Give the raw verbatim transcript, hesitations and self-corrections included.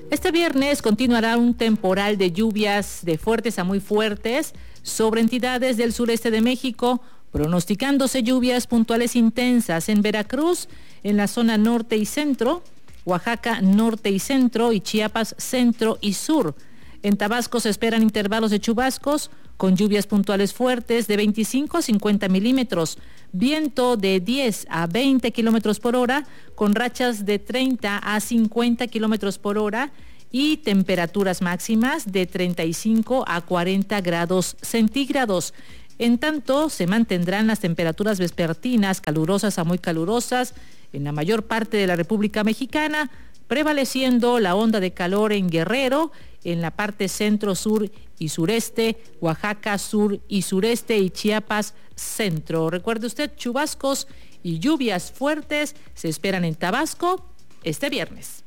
Este viernes continuará un temporal de lluvias de fuertes a muy fuertes sobre entidades del sureste de México, pronosticándose lluvias puntuales intensas en Veracruz, en la zona norte y centro, Oaxaca norte y centro y Chiapas centro y sur. En Tabasco se esperan intervalos de chubascos con lluvias puntuales fuertes de veinticinco a cincuenta milímetros, viento de diez a veinte kilómetros por hora, con rachas de treinta a cincuenta kilómetros por hora y temperaturas máximas de treinta y cinco a cuarenta grados centígrados. En tanto, se mantendrán las temperaturas vespertinas calurosas a muy calurosas en la mayor parte de la República Mexicana, prevaleciendo la onda de calor en Guerrero, en la parte centro, sur y sureste, Oaxaca sur y sureste y Chiapas centro. Recuerde usted, chubascos y lluvias fuertes se esperan en Tabasco este viernes.